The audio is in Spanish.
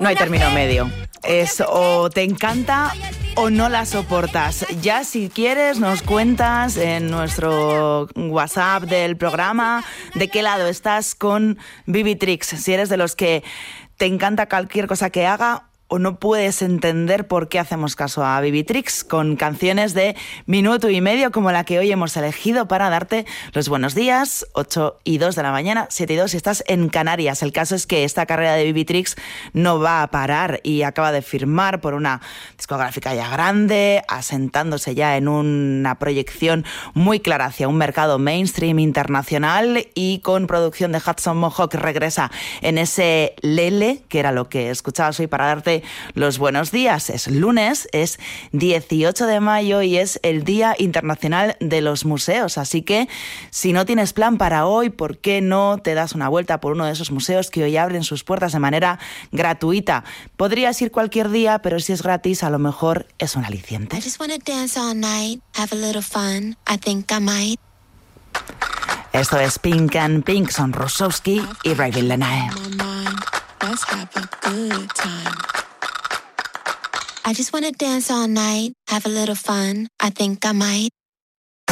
No hay término medio. Es o te encanta o no la soportas. Ya si quieres nos cuentas en nuestro WhatsApp del programa de qué lado estás con Bibi Trix. Si eres de los que te encanta cualquier cosa que haga o no puedes entender por qué hacemos caso a Bibi Trix con canciones de minuto y medio como la que hoy hemos elegido para darte los buenos días, 8:02 de la mañana, 7:02 si estás en Canarias. El caso es que esta carrera de Bibi Trix no va a parar y acaba de firmar por una discográfica ya grande, asentándose ya en una proyección muy clara hacia un mercado mainstream internacional y con producción de Hudson Mohawk regresa en ese Lele, que era lo que escuchabas hoy para darte los buenos días. Es lunes, es 18 de mayo y es el Día Internacional de los Museos. Así que si no tienes plan para hoy, ¿por qué no te das una vuelta por uno de esos museos que hoy abren sus puertas de manera gratuita? Podrías ir cualquier día, pero si es gratis, a lo mejor es un aliciente. Esto es Pink and Pink, son Rosowski y Raven Lenae. Let's have a good time. I just wanna dance all night, have a little fun. I think I might.